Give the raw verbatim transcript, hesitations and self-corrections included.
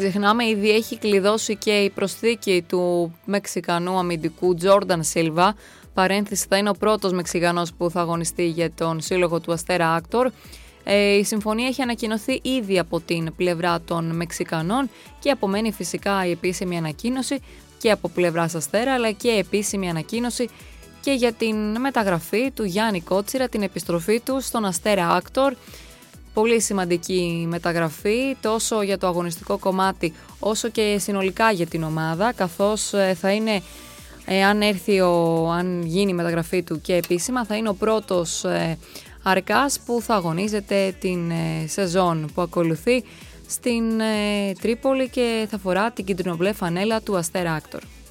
ξεχνάμε, ήδη έχει κλειδώσει και η προσθήκη του Μεξικανού αμυντικού Τζόρνταν Σίλβα. Παρένθεση, θα είναι ο πρώτος Μεξικανός που θα αγωνιστεί για τον σύλλογο του Αστέρα Άκτορ. Ε, η συμφωνία έχει ανακοινωθεί ήδη από την πλευρά των Μεξικανών και απομένει φυσικά η επίσημη ανακοίνωση και από πλευράς Αστέρα, αλλά και επίσημη ανακοίνωση και για την μεταγραφή του Γιάννη Κότσιρα, την επιστροφή του στον Αστέρα Άκτορ. Πολύ σημαντική μεταγραφή τόσο για το αγωνιστικό κομμάτι όσο και συνολικά για την ομάδα, καθώς θα είναι, ε, αν, έρθει ο, αν γίνει η μεταγραφή του και επίσημα, θα είναι ο πρώτος ε, αρκάς που θα αγωνίζεται την ε, σεζόν που ακολουθεί στην ε, Τρίπολη και θα φορά την κίτρινο-μπλε φανέλα του Αστέρα Άκτορ.